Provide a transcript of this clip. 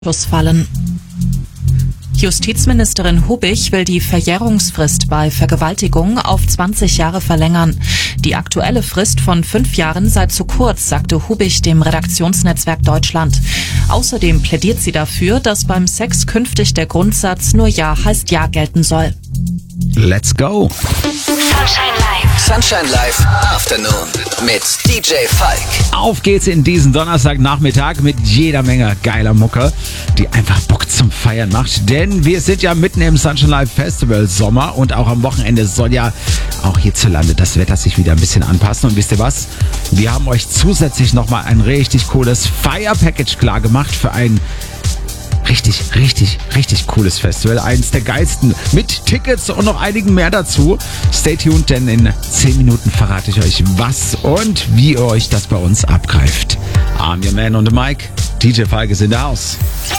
Fallen. Justizministerin Hubich will die Verjährungsfrist bei Vergewaltigung auf 20 Jahre verlängern. Die aktuelle Frist von 5 Jahren sei zu kurz, sagte Hubich dem Redaktionsnetzwerk Deutschland. Außerdem plädiert sie dafür, dass beim Sex künftig der Grundsatz nur Ja heißt Ja gelten soll. Let's go! Sunshine Live. Sunshine Live Afternoon mit DJ Falk. Auf geht's in diesen Donnerstagnachmittag mit jeder Menge geiler Mucke, die einfach Bock zum Feiern macht. Denn wir sind ja mitten im Sunshine Live Festival Sommer und auch am Wochenende soll ja auch hierzulande das Wetter sich wieder ein bisschen anpassen. Und wisst ihr was? Wir haben euch zusätzlich nochmal ein richtig cooles Fire Package klar gemacht für ein richtig cooles Festival. Eins der geilsten mit Tickets und noch einigen mehr dazu. Stay tuned, denn in 10 Minuten verrate ich euch, was und wie ihr euch das bei uns abgreift. I'm your man on the mic. DJ Falk ist in der Haus.